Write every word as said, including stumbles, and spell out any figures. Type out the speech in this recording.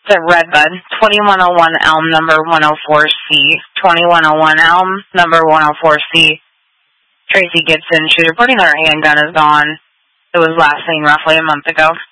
It's at Redbud, twenty-one oh one Elm, number one oh four C. twenty-one oh one Elm, number one oh four C. Tracy Gibson, she's reporting that her handgun is gone. It was last seen roughly a month ago.